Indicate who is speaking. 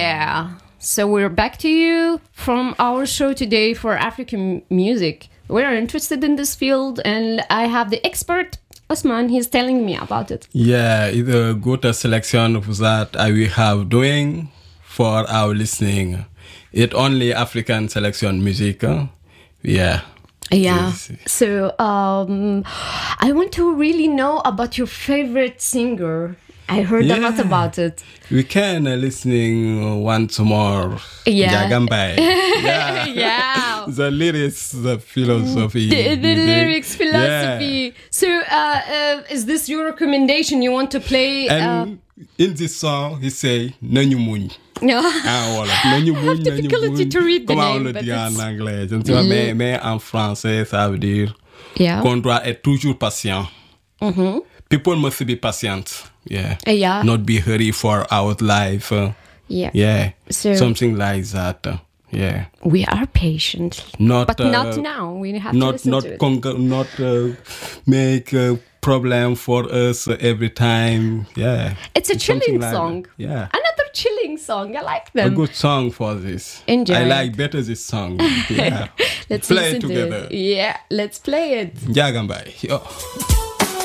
Speaker 1: Yeah. So we're back to you from our show today for African music. We're interested in this field, and I have the expert, Osman. He's telling me about it.
Speaker 2: Yeah, it's a good selection that we have doing for our listening. It only African selection music. Yeah.
Speaker 1: Yeah. So I want to really know about your favorite singer. I heard a lot about it.
Speaker 2: We can listening once more.
Speaker 1: Yeah.
Speaker 2: Jagambai. Yeah.
Speaker 1: Yeah.
Speaker 2: The lyrics, the philosophy.
Speaker 1: The lyrics, philosophy. Yeah. So is this your recommendation? You want to play?
Speaker 2: And in this song, he say, "Nanyu muñ."
Speaker 1: No.
Speaker 2: Voilà. I
Speaker 1: have difficulty to read the name.
Speaker 2: Comment on le dit en anglais? Je ne sais pas, mais en français, ça veut dire qu'on doit être toujours patient. People must be patient. Yeah. Not be hurry for our life. Yeah. So, something like that. Yeah.
Speaker 1: We are patient. But not now. We have to listen to it.
Speaker 2: Not make a problem for us every time. Yeah.
Speaker 1: It's a chilling
Speaker 2: like
Speaker 1: song.
Speaker 2: That. Yeah.
Speaker 1: Another chilling song. I like them.
Speaker 2: A good song for this.
Speaker 1: Enjoy.
Speaker 2: I like better this song. Yeah.
Speaker 1: Let's
Speaker 2: play
Speaker 1: listen
Speaker 2: it together.
Speaker 1: Yeah. Let's play it.
Speaker 2: Jagambai. Yo.